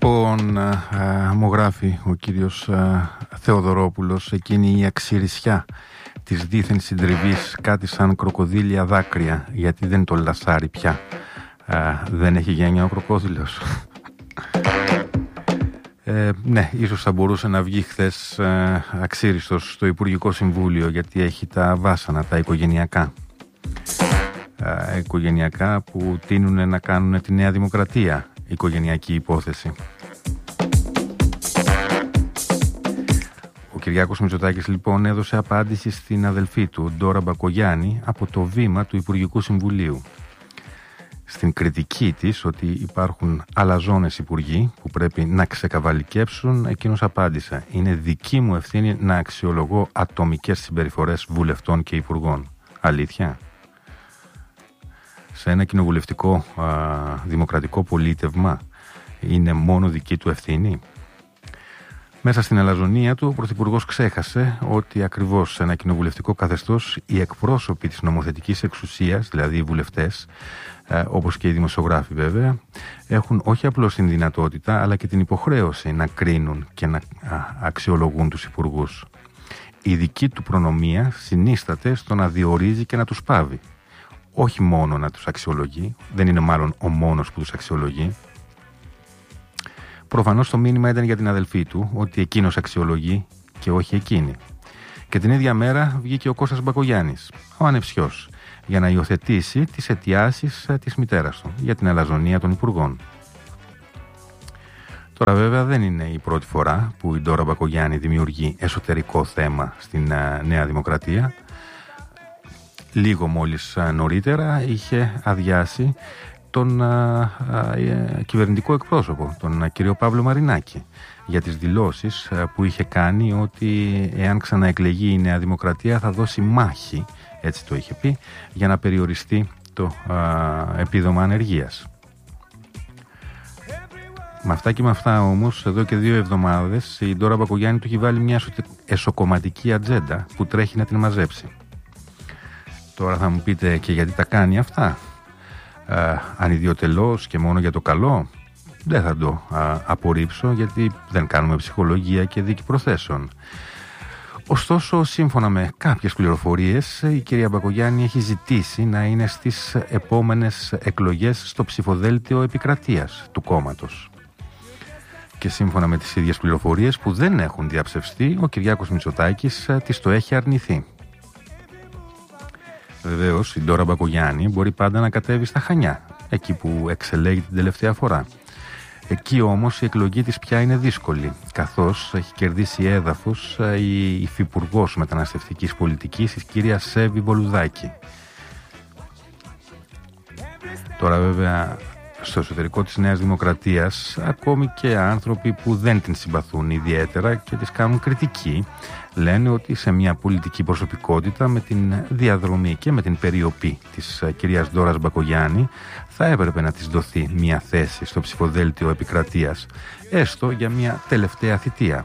Λοιπόν, μου γράφει ο κύριος Θεοδωρόπουλος, εκείνη η αξιρισιά της δίθεν συντριβής, κάτι σαν κροκοδίλια δάκρυα, γιατί δεν το λασάρει πια. Δεν έχει γένεια ο κροκόδιλος. Ναι, ίσως θα μπορούσε να βγει χθες αξίριστος στο Υπουργικό Συμβούλιο, γιατί έχει τα βάσανα, τα οικογενειακά που τείνουν να κάνουν τη Νέα Δημοκρατία οικογενειακή υπόθεση. Ο Κυριάκος Μητσοτάκης λοιπόν έδωσε απάντηση στην αδελφή του Ντόρα Μπακογιάννη από το βήμα του Υπουργικού Συμβουλίου. Στην κριτική της ότι υπάρχουν αλαζόνες υπουργοί που πρέπει να ξεκαβαλικέψουν, εκείνος απάντησε: είναι δική μου ευθύνη να αξιολογώ ατομικές συμπεριφορές βουλευτών και υπουργών. Αλήθεια? Σε ένα κοινοβουλευτικό δημοκρατικό πολίτευμα είναι μόνο δική του ευθύνη? Μέσα στην αλαζονία του, ο Πρωθυπουργός ξέχασε ότι ακριβώς σε ένα κοινοβουλευτικό καθεστώς οι εκπρόσωποι της νομοθετικής εξουσίας, δηλαδή οι βουλευτές, όπως και οι δημοσιογράφοι βέβαια, έχουν όχι απλώς την δυνατότητα αλλά και την υποχρέωση να κρίνουν και να αξιολογούν τους υπουργούς. Η δική του προνομία συνίσταται στο να διορίζει και να τους πάβει. Όχι μόνο να τους αξιολογεί, δεν είναι μάλλον ο μόνος που τους αξιολογεί. Προφανώς το μήνυμα ήταν για την αδελφή του, ότι εκείνος αξιολογεί και όχι εκείνη. Και την ίδια μέρα βγήκε ο Κώστας Μπακογιάννης, ο ανεψιός, για να υιοθετήσει τις αιτιάσεις της μητέρας του για την αλαζονία των υπουργών. Τώρα βέβαια δεν είναι η πρώτη φορά που η Ντόρα Μπακογιάννη δημιουργεί εσωτερικό θέμα στην Νέα Δημοκρατία. Λίγο μόλις νωρίτερα είχε αδειάσει τον κυβερνητικό εκπρόσωπο, τον κύριο Παύλο Μαρινάκη, για τις δηλώσεις που είχε κάνει ότι εάν ξαναεκλεγεί η Νέα Δημοκρατία θα δώσει μάχη, έτσι το είχε πει, για να περιοριστεί το επίδομα ανεργίας. Με αυτά και με αυτά όμως, εδώ και 2 εβδομάδες η Ντόρα Μπακογιάννη του έχει βάλει μια εσωκομματική ατζέντα που τρέχει να την μαζέψει. Τώρα θα μου πείτε, και γιατί τα κάνει αυτά? Ανιδιοτελώς και μόνο για το καλό? Δεν θα το απορρίψω, γιατί δεν κάνουμε ψυχολογία και δίκη προθέσεων. Ωστόσο, σύμφωνα με κάποιες πληροφορίες, η κυρία Μπακογιάννη έχει ζητήσει να είναι στις επόμενες εκλογές στο ψηφοδέλτιο επικρατείας του κόμματος. Και σύμφωνα με τις ίδιες πληροφορίες που δεν έχουν διαψευστεί, ο Κυριάκος Μητσοτάκης της το έχει αρνηθεί. Βεβαίως, η Ντόρα Μπακογιάννη μπορεί πάντα να κατέβει στα Χανιά, εκεί που εξελέγει την τελευταία φορά. Εκεί όμως η εκλογή της πια είναι δύσκολη, καθώς έχει κερδίσει έδαφος η υφυπουργός μεταναστευτικής πολιτικής, η κυρία Σέβη Βολουδάκη. Τώρα βέβαια, στο εσωτερικό της Νέας Δημοκρατίας, ακόμη και άνθρωποι που δεν την συμπαθούν ιδιαίτερα και της κάνουν κριτική, λένε ότι σε μια πολιτική προσωπικότητα με την διαδρομή και με την περιοπή της κυρίας Ντόρας Μπακογιάννη θα έπρεπε να της δοθεί μια θέση στο ψηφοδέλτιο επικρατείας, έστω για μια τελευταία θητεία.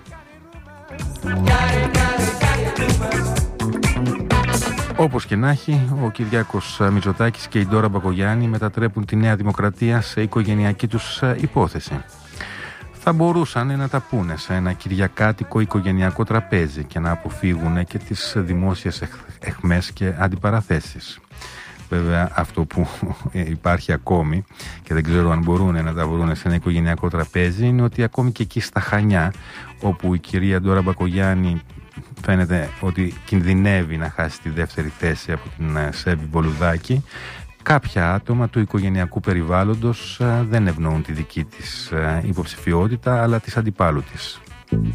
Όπως και να έχει, ο Κυριάκος Μητσοτάκης και η Ντόρα Μπακογιάννη μετατρέπουν τη Νέα Δημοκρατία σε οικογενειακή τους υπόθεση. Θα μπορούσαν να τα πούνε σε ένα κυριακάτικο οικογενειακό τραπέζι και να αποφύγουν και τις δημόσιες αιχμές και αντιπαραθέσεις. Βέβαια, αυτό που υπάρχει ακόμη και δεν ξέρω αν μπορούν να τα βρουν σε ένα οικογενειακό τραπέζι είναι ότι ακόμη και εκεί στα Χανιά, όπου η κυρία Ντόρα Μπακογιάννη φαίνεται ότι κινδυνεύει να χάσει τη δεύτερη θέση από την Σέβη Βολουδάκη, κάποια άτομα του οικογενειακού περιβάλλοντος δεν ευνοούν τη δική της υποψηφιότητα, αλλά της αντιπάλου της.